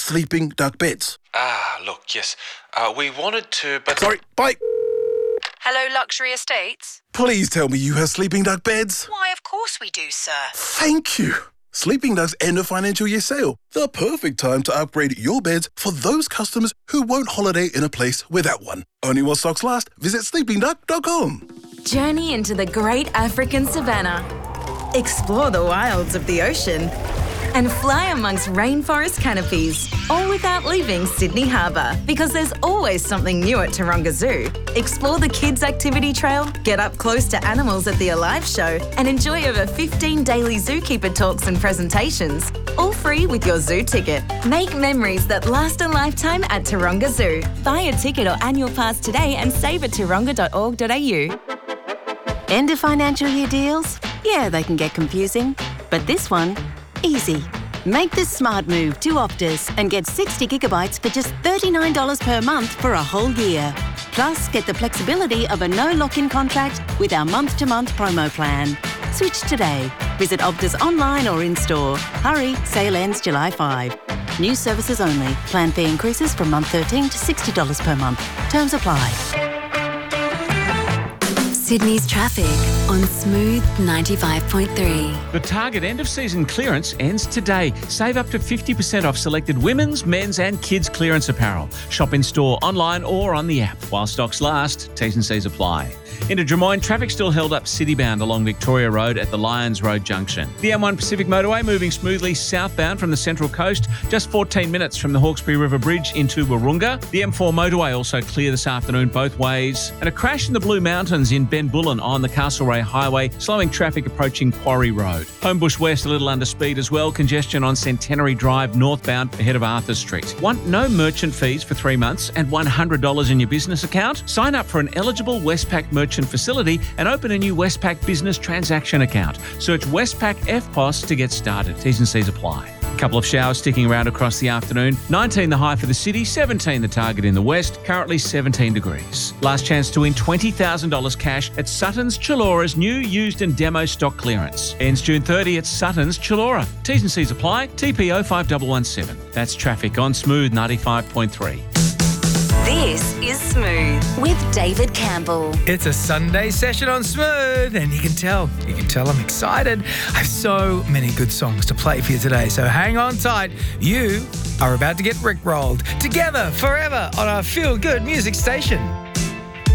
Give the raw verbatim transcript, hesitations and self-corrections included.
Sleeping Duck Beds. Ah, look, yes. Uh, we wanted to, but... Sorry, bye. Hello, Luxury Estates? Please tell me you have Sleeping Duck Beds. Why, of course we do, sir. Thank you. Sleeping Duck's end of financial year sale. The perfect time to upgrade your beds for those customers who won't holiday in a place without one. Only while stocks last. Visit sleeping duck dot com. Journey into the great African savannah. Explore the wilds of the ocean. And fly amongst rainforest canopies, all without leaving Sydney Harbour, because there's always something new at Taronga Zoo. Explore the kids' activity trail, get up close to animals at the Alive show, and enjoy over fifteen daily zookeeper talks and presentations, all free with your zoo ticket. Make memories that last a lifetime at Taronga Zoo. Buy a ticket or annual pass today and save at taronga dot org dot a u. End of financial year deals? Yeah, they can get confusing, but this one, easy. Make the smart move to Optus and get sixty gigabytes for just thirty-nine dollars per month for a whole year. Plus, get the flexibility of a no lock-in contract with our month-to-month promo plan. Switch today. Visit Optus online or in-store. Hurry, sale ends July fifth. New services only. Plan fee increases from month thirteen to sixty dollars per month. Terms apply. Sydney's traffic on Smooth ninety-five point three. The Target end-of-season clearance ends today. Save up to fifty percent off selected women's, men's and kids' clearance apparel. Shop in-store, online or on the app. While stocks last, T's and C's apply. Into Drummoyne, traffic still held up city-bound along Victoria Road at the Lyons Road junction. The M one Pacific Motorway moving smoothly southbound from the Central Coast, just fourteen minutes from the Hawkesbury River Bridge into Wahroonga. The M four Motorway also clear this afternoon both ways. And a crash in the Blue Mountains in Benbullen on the Castlereagh Highway, slowing traffic approaching Quarry Road. Homebush West a little under speed as well. Congestion on Centenary Drive northbound ahead of Arthur Street. Want no merchant fees for three months and one hundred dollars in your business account? Sign up for an eligible Westpac merchant facility and open a new Westpac business transaction account. Search Westpac F P O S to get started. T's and C's apply. A couple of showers sticking around across the afternoon. nineteen the high for the city, seventeen the target in the west, currently seventeen degrees. Last chance to win twenty thousand dollars cash at Sutton's Chullора's new, used and demo stock clearance. Ends June thirtieth at Sutton's Chullora. T's and C's apply. T P O five one one seven. That's traffic on Smooth ninety-five point three. This is Smooth With David Campbell. It's a Sunday session on Smooth, and you can tell, you can tell I'm excited. I have so many good songs to play for you today, so hang on tight. You are about to get rickrolled together forever on our feel-good music station.